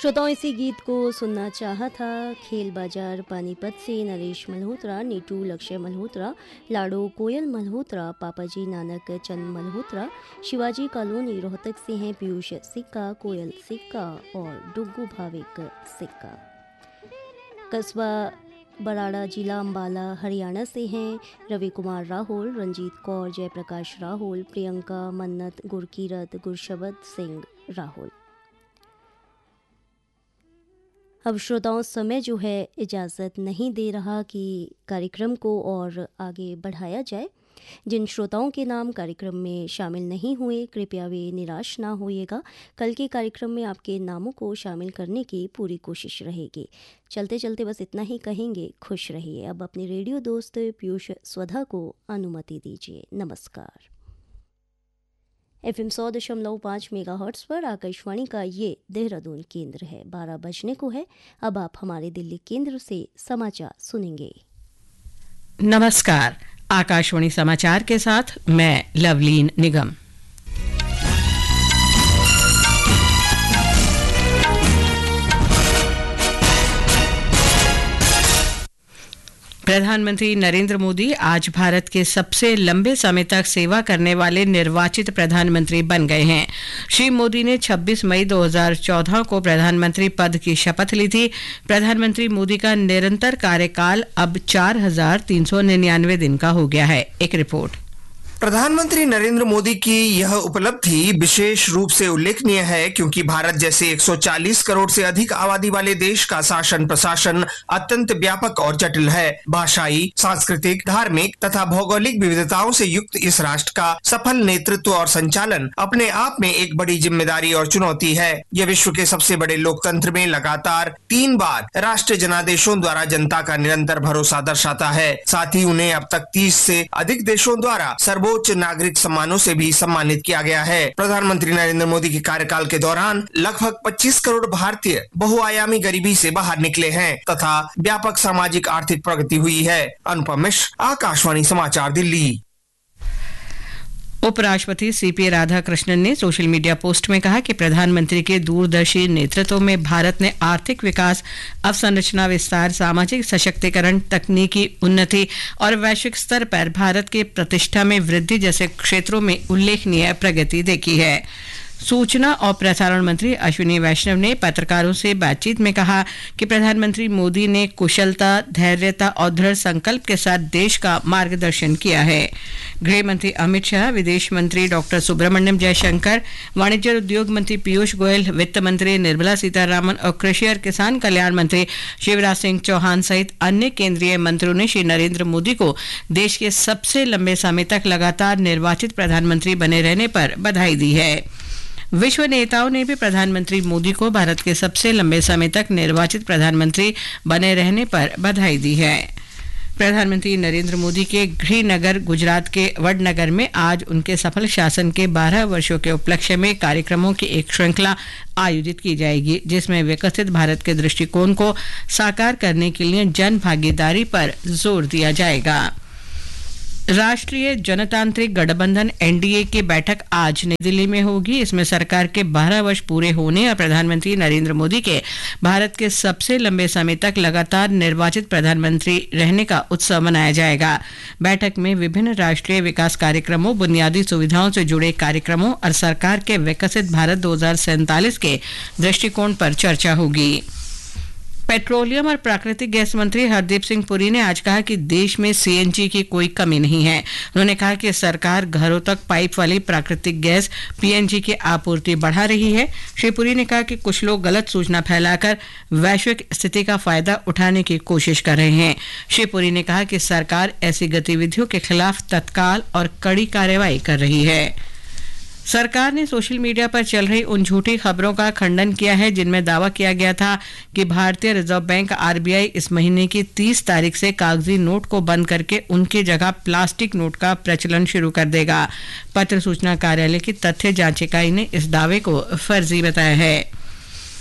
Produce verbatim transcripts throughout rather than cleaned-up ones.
श्रोताओं, इसी गीत को सुनना चाहा था। खेल बाजार पानीपत से नरेश मल्होत्रा, नीटू लक्ष्य मल्होत्रा, लाडो कोयल मल्होत्रा, पापाजी नानक चंद मल्होत्रा, शिवाजी कॉलोनी रोहतक से हैं पीयूष सिक्का, कोयल सिक्का और डुग्गू भाविक सिक्का। कस्बा बराड़ा जिला अम्बाला हरियाणा से हैं रवि कुमार राहुल, रंजीत कौर, जयप्रकाश राहुल, प्रियंका मन्नत, गुरकीरत, गुरशबद सिंह राहुल। अब श्रोताओं, समय जो है इजाज़त नहीं दे रहा कि कार्यक्रम को और आगे बढ़ाया जाए। जिन श्रोताओं के नाम कार्यक्रम में शामिल नहीं हुए, कृपया वे निराश ना होइएगा। कल के कार्यक्रम में आपके नामों को शामिल करने की पूरी कोशिश रहेगी। चलते चलते बस इतना ही कहेंगे, खुश रहिए। अब अपने रेडियो दोस्त पीयूष स्वधा को अनुमति दीजिए। नमस्कार। एफ एम सौ दशमलव पाँच मेगा हर्ट्स पर आकाशवाणी का ये देहरादून केंद्र है। बारह बजने को है। अब आप हमारे दिल्ली केंद्र से समाचार सुनेंगे। नमस्कार। आकाशवाणी समाचार के साथ मैं लवलीन निगम। प्रधानमंत्री नरेंद्र मोदी आज भारत के सबसे लंबे समय तक सेवा करने वाले निर्वाचित प्रधानमंत्री बन गए हैं। श्री मोदी ने छब्बीस मई दो हज़ार चौदह को प्रधानमंत्री पद की शपथ ली थी। प्रधानमंत्री मोदी का निरंतर कार्यकाल अब चार हजार तीन सौ निन्यानवे दिन का हो गया है। एक रिपोर्ट। प्रधानमंत्री नरेंद्र मोदी की यह उपलब्धि विशेष रूप से उल्लेखनीय है क्योंकि भारत जैसे एक सौ चालीस करोड़ से अधिक आबादी वाले देश का शासन प्रशासन अत्यंत व्यापक और जटिल है। भाषाई, सांस्कृतिक, धार्मिक तथा भौगोलिक विविधताओं से युक्त इस राष्ट्र का सफल नेतृत्व और संचालन अपने आप में एक बड़ी जिम्मेदारी और चुनौती है। यह विश्व के सबसे बड़े लोकतंत्र में लगातार तीन बार राष्ट्रीय जनादेशों द्वारा जनता का निरंतर भरोसा दर्शाता है। साथ ही उन्हें अब तक तीस से अधिक देशों द्वारा सर्वोच्च उच्च नागरिक सम्मानों से भी सम्मानित किया गया है। प्रधानमंत्री नरेंद्र मोदी के कार्यकाल के दौरान लगभग पच्चीस करोड़ भारतीय बहुआयामी गरीबी से बाहर निकले हैं तथा व्यापक सामाजिक आर्थिक प्रगति हुई है। अनुपम मिश्र, आकाशवाणी समाचार, दिल्ली। उपराष्ट्रपति सीपी राधाकृष्णन ने सोशल मीडिया पोस्ट में कहा कि प्रधानमंत्री के दूरदर्शी नेतृत्व में भारत ने आर्थिक विकास, अवसंरचना विस्तार, सामाजिक सशक्तिकरण, तकनीकी उन्नति और वैश्विक स्तर पर भारत के प्रतिष्ठा में वृद्धि जैसे क्षेत्रों में उल्लेखनीय प्रगति देखी है। सूचना और प्रसारण मंत्री अश्विनी वैष्णव ने पत्रकारों से बातचीत में कहा कि प्रधानमंत्री मोदी ने कुशलता, धैर्यता और दृढ़ संकल्प के साथ देश का मार्गदर्शन किया है। गृह मंत्री अमित शाह, विदेश मंत्री डॉक्टर सुब्रमण्यम जयशंकर, वाणिज्य और उद्योग मंत्री पीयूष गोयल, वित्त मंत्री निर्मला सीतारामन और कृषि और किसान कल्याण मंत्री शिवराज सिंह चौहान सहित अन्य केंद्रीय मंत्रियों ने श्री नरेंद्र मोदी को देश के सबसे लंबे समय तक लगातार निर्वाचित प्रधानमंत्री बने रहने पर बधाई दी है। विश्व नेताओं ने भी प्रधानमंत्री मोदी को भारत के सबसे लंबे समय तक निर्वाचित प्रधानमंत्री बने रहने पर बधाई दी है। प्रधानमंत्री नरेंद्र मोदी के गृह नगर गुजरात के वडनगर में आज उनके सफल शासन के बारह वर्षों के उपलक्ष्य में कार्यक्रमों की एक श्रृंखला आयोजित की जाएगी, जिसमें विकसित भारत के दृष्टिकोण को साकार करने के लिए जन भागीदारी पर जोर दिया जाएगा। राष्ट्रीय जनतांत्रिक गठबंधन एनडीए की बैठक आज नई दिल्ली में होगी। इसमें सरकार के बारह वर्ष पूरे होने और प्रधानमंत्री नरेंद्र मोदी के भारत के सबसे लंबे समय तक लगातार निर्वाचित प्रधानमंत्री रहने का उत्सव मनाया जाएगा। बैठक में विभिन्न राष्ट्रीय विकास कार्यक्रमों, बुनियादी सुविधाओं से जुड़े कार्यक्रमों और सरकार के विकसित भारत दो हज़ार सैंतालीस के दृष्टिकोण पर चर्चा होगी। पेट्रोलियम और प्राकृतिक गैस मंत्री हरदीप सिंह पुरी ने आज कहा कि देश में सीएनजी की कोई कमी नहीं है। उन्होंने कहा कि सरकार घरों तक पाइप वाली प्राकृतिक गैस पीएनजी की आपूर्ति बढ़ा रही है। श्री पुरी ने कहा कि कुछ लोग गलत सूचना फैलाकर वैश्विक स्थिति का फायदा उठाने की कोशिश कर रहे हैं। श्री पुरी ने कहा कि सरकार ऐसी गतिविधियों के खिलाफ तत्काल और कड़ी कार्रवाई कर रही है। सरकार ने सोशल मीडिया पर चल रही उन झूठी खबरों का खंडन किया है जिनमें दावा किया गया था कि भारतीय रिजर्व बैंक आरबीआई इस महीने की तीस तारीख से कागजी नोट को बंद करके उनकी जगह प्लास्टिक नोट का प्रचलन शुरू कर देगा। पत्र सूचना कार्यालय की तथ्य जांच इकाई ने इस दावे को फर्जी बताया है।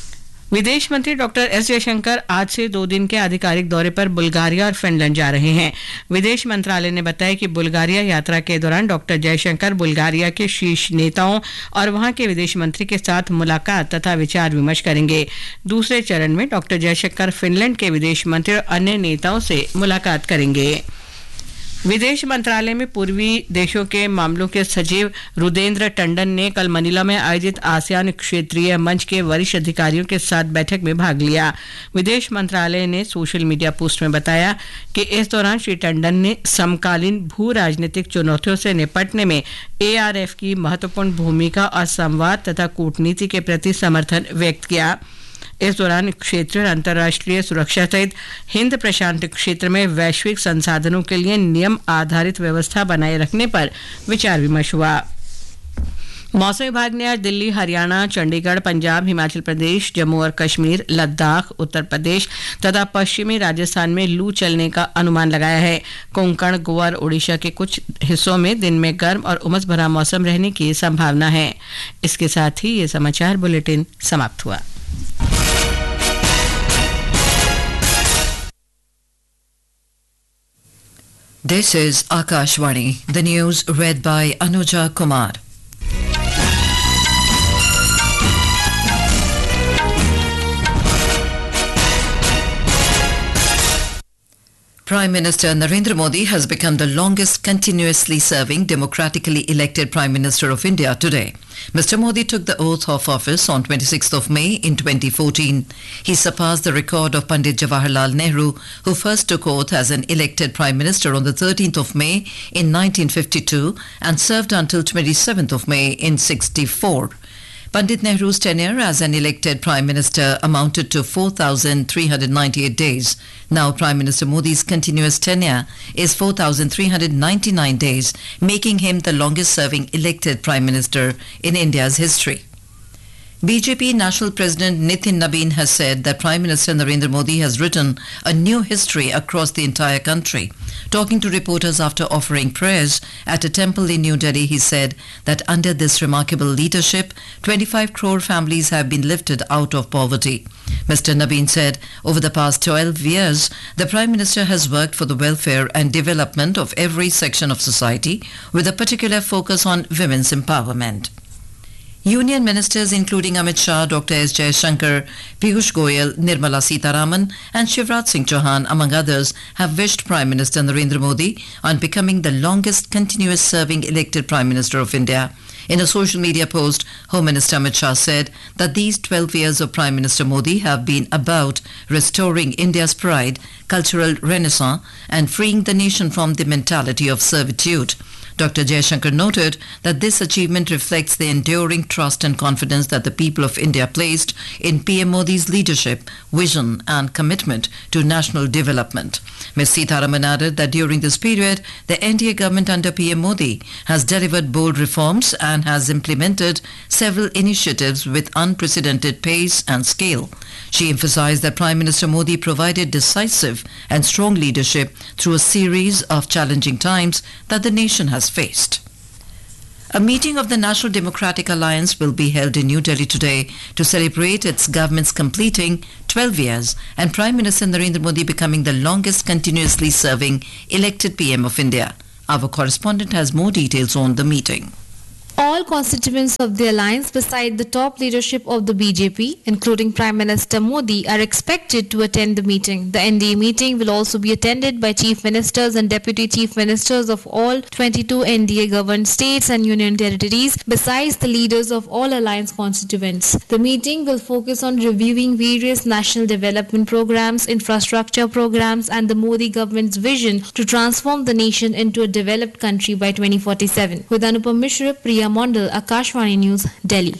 विदेश मंत्री डॉक्टर एस जयशंकर आज से दो दिन के आधिकारिक दौरे पर बुल्गारिया और फिनलैंड जा रहे हैं। विदेश मंत्रालय ने बताया कि बुल्गारिया यात्रा के दौरान डॉक्टर जयशंकर बुल्गारिया के शीर्ष नेताओं और वहां के विदेश मंत्री के साथ मुलाकात तथा विचार विमर्श करेंगे। दूसरे चरण में डॉक्टर जयशंकर फिनलैंड के विदेश मंत्री और अन्य नेताओं से मुलाकात करेंगे। विदेश मंत्रालय में पूर्वी देशों के मामलों के सचिव रुदेंद्र टंडन ने कल मनीला में आयोजित आसियान क्षेत्रीय मंच के वरिष्ठ अधिकारियों के साथ बैठक में भाग लिया। विदेश मंत्रालय ने सोशल मीडिया पोस्ट में बताया कि इस दौरान श्री टंडन ने समकालीन भू राजनीतिक चुनौतियों से निपटने में ए आर एफ की महत्वपूर्ण भूमिका और संवाद तथा कूटनीति के प्रति समर्थन व्यक्त किया। इस दौरान क्षेत्रीय और अंतर्राष्ट्रीय सुरक्षा सहित हिंद प्रशांत क्षेत्र में वैश्विक संसाधनों के लिए नियम आधारित व्यवस्था बनाए रखने पर विचार विमर्श हुआ। मौसम विभाग ने आज दिल्ली, हरियाणा, चंडीगढ़, पंजाब, हिमाचल प्रदेश, जम्मू और कश्मीर, लद्दाख, उत्तर प्रदेश तथा पश्चिमी राजस्थान में लू चलने का अनुमान लगाया है। कोंकण, गोवा और ओडिशा के कुछ हिस्सों में दिन में गर्म और उमस भरा मौसम रहने की संभावना है। इसके साथ ही ये समाचार बुलेटिन समाप्त हुआ। This is Akashvani, the news read by Anuja Kumar. Prime Minister Narendra Modi has become the longest continuously serving democratically elected Prime Minister of India today. Mister Modi took the oath of office on twenty-sixth of May in twenty fourteen. He surpassed the record of Pandit Jawaharlal Nehru, who first took oath as an elected Prime Minister on the thirteenth of May in nineteen fifty-two and served until twenty-seventh of May in sixty-four. Pandit Nehru's tenure as an elected Prime Minister amounted to four thousand three hundred ninety-eight days. Now Prime Minister Modi's continuous tenure is four thousand three hundred ninety-nine days, making him the longest serving elected Prime Minister in India's history. B J P National President Nitin Nabin has said that Prime Minister Narendra Modi has written a new history across the entire country. Talking to reporters after offering prayers at a temple in New Delhi, he said that under this remarkable leadership, twenty-five crore families have been lifted out of poverty. Mister Nabin said over the past twelve years, the Prime Minister has worked for the welfare and development of every section of society with a particular focus on women's empowerment. Union ministers including Amit Shah, Doctor S Jayashankar, Piyush Goyal, Nirmala Sitharaman and Shivraj Singh Chauhan, among others, have wished Prime Minister Narendra Modi on becoming the longest continuous serving elected Prime Minister of India. In a social media post, Home Minister Amit Shah said that these twelve years of Prime Minister Modi have been about restoring India's pride, cultural renaissance and freeing the nation from the mentality of servitude. Doctor Jayashankar noted that this achievement reflects the enduring trust and confidence that the people of India placed in P M Modi's leadership, vision and commitment to national development. Miz Sitharaman added that during this period, the N D A government under P M Modi has delivered bold reforms and has implemented several initiatives with unprecedented pace and scale. She emphasized that Prime Minister Modi provided decisive and strong leadership through a series of challenging times that the nation has faced. A meeting of the National Democratic Alliance will be held in New Delhi today to celebrate its government's completing twelve years and Prime Minister Narendra Modi becoming the longest continuously serving elected P M of India. Our correspondent has more details on the meeting. All constituents of the alliance beside the top leadership of the B J P, including Prime Minister Modi, are expected to attend the meeting. The N D A meeting will also be attended by Chief Ministers and Deputy Chief Ministers of all twenty-two N D A-governed states and union territories, besides the leaders of all alliance constituents. The meeting will focus on reviewing various national development programs, infrastructure programs and the Modi government's vision to transform the nation into a developed country by twenty forty-seven. With Anupam Mishra, Priya Mondal, Akashvani News, Delhi.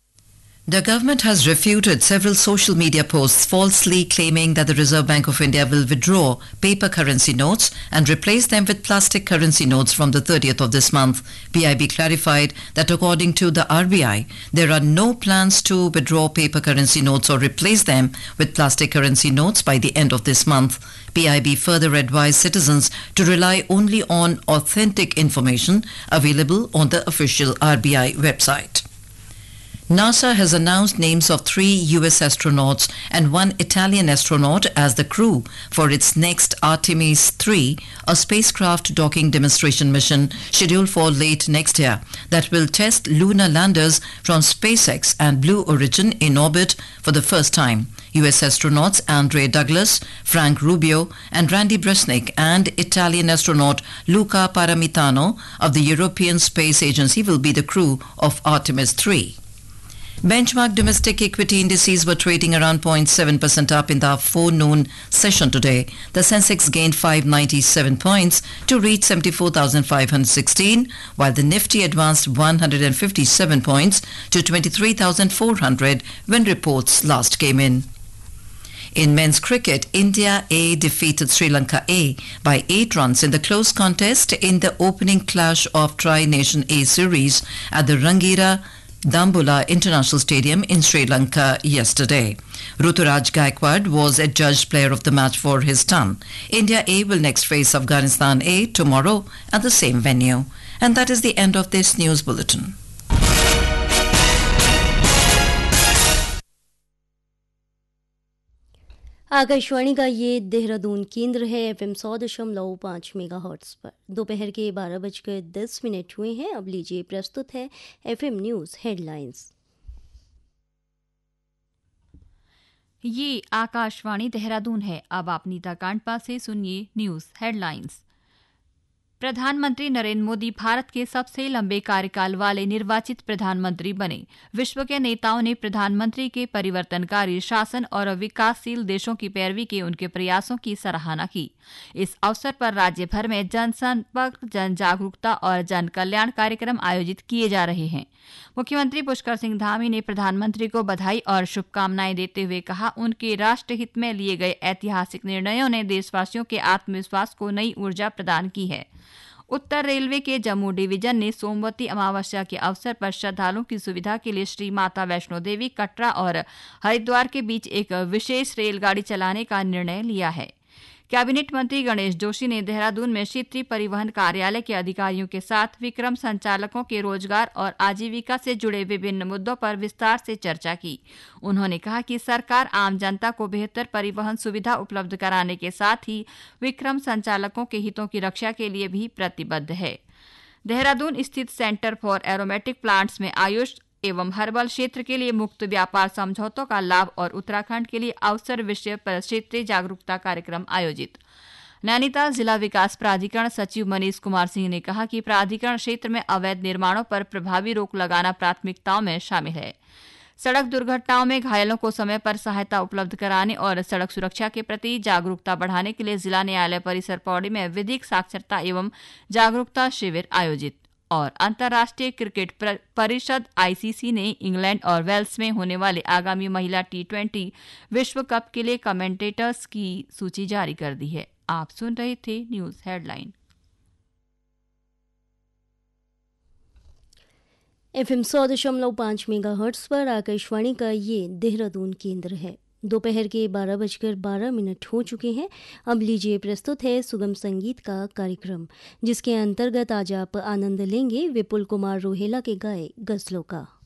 The government has refuted several social media posts falsely claiming that the Reserve Bank of India will withdraw paper currency notes and replace them with plastic currency notes from the thirtieth of this month. P I B clarified that according to the R B I, there are no plans to withdraw paper currency notes or replace them with plastic currency notes by the end of this month. P I B further advised citizens to rely only on authentic information available on the official R B I website. NASA has announced names of three U S astronauts and one Italian astronaut as the crew for its next Artemis three, a spacecraft docking demonstration mission scheduled for late next year that will test lunar landers from SpaceX and Blue Origin in orbit for the first time. U S astronauts Andre Douglas, Frank Rubio and Randy Bresnik and Italian astronaut Luca Paramitano of the European Space Agency will be the crew of Artemis three. Benchmark domestic equity indices were trading around zero point seven percent up in the forenoon session today. The Sensex gained five hundred ninety-seven points to reach seventy-four thousand five hundred sixteen, while the Nifty advanced one hundred fifty-seven points to twenty-three thousand four hundred when reports last came in. In men's cricket, India A defeated Sri Lanka A by eight runs in the close contest in the opening clash of Tri-Nation A series at the Rangira Dambula International Stadium in Sri Lanka yesterday. Ruturaj Gaikwad was adjudged player of the match for his ton. India A will next face Afghanistan A tomorrow at the same venue. And that is the end of this news bulletin. Akashvani का ये देहरादून केंद्र है FM सौ दशमलव पाँच mega hertz पर। दोपहर के बारह बजकर दस मिनट हुए हैं। अब लीजिए प्रस्तुत है एफएम न्यूज़ हेडलाइंस। ये आकाशवाणी देहरादून है। अब आप नीता कांडपा से सुनिए न्यूज़ हेडलाइंस। प्रधानमंत्री नरेंद्र मोदी भारत के सबसे लंबे कार्यकाल वाले निर्वाचित प्रधानमंत्री बने। विश्व के नेताओं ने प्रधानमंत्री के परिवर्तनकारी शासन और विकासशील देशों की पैरवी के उनके प्रयासों की सराहना की। इस अवसर पर राज्य भर में जनसंपर्क, जन जागरूकता और जन कल्याण कार्यक्रम आयोजित किए जा रहे हैं। मुख्यमंत्री पुष्कर सिंह धामी ने प्रधानमंत्री को बधाई और शुभकामनाएं देते हुए कहा, उनके राष्ट्रहित में लिए गए ऐतिहासिक निर्णयों ने देशवासियों के आत्मविश्वास को नई ऊर्जा प्रदान की है। उत्तर रेलवे के जम्मू डिवीजन ने सोमवती अमावस्या के अवसर पर श्रद्धालुओं की सुविधा के लिए श्री माता वैष्णो देवी, कटरा और हरिद्वार के बीच एक विशेष रेलगाड़ी चलाने का निर्णय लिया है। कैबिनेट मंत्री गणेश जोशी ने देहरादून में क्षेत्रीय परिवहन कार्यालय के अधिकारियों के साथ विक्रम संचालकों के रोजगार और आजीविका से जुड़े विभिन्न मुद्दों पर विस्तार से चर्चा की। उन्होंने कहा कि सरकार आम जनता को बेहतर परिवहन सुविधा उपलब्ध कराने के साथ ही विक्रम संचालकों के हितों की रक्षा के लिए भी प्रतिबद्ध है। देहरादून स्थित सेंटर फॉर एरोमेटिक प्लांट्स में आयुष एवं हर्बल क्षेत्र के लिए मुक्त व्यापार समझौतों का लाभ और उत्तराखंड के लिए अवसर विषय पर क्षेत्रीय जागरूकता कार्यक्रम आयोजित। नैनीताल जिला विकास प्राधिकरण सचिव मनीष कुमार सिंह ने कहा कि प्राधिकरण क्षेत्र में अवैध निर्माणों पर प्रभावी रोक लगाना प्राथमिकताओं में शामिल है। सड़क दुर्घटनाओं में घायलों को समय पर सहायता उपलब्ध कराने और सड़क सुरक्षा के प्रति जागरूकता बढ़ाने के लिए जिला न्यायालय परिसर पौड़ी में विधिक साक्षरता एवं जागरूकता शिविर आयोजित। और अंतर्राष्ट्रीय क्रिकेट परिषद आईसीसी ने इंग्लैंड और वेल्स में होने वाले आगामी महिला टी ट्वेंटी विश्व कप के लिए कमेंटेटर्स की सूची जारी कर दी है। आप सुन रहे थे न्यूज़ हेडलाइन। एफएम सौ दशमलव पाँच मेगा हर्ट्ज पर आकाशवाणी का ये देहरादून केंद्र है। दोपहर के बारह बजकर बारह मिनट हो चुके हैं। अब लीजिए प्रस्तुत है सुगम संगीत का कार्यक्रम, जिसके अंतर्गत आज आप आनंद लेंगे विपुल कुमार रोहेला के गाए गज़लों का।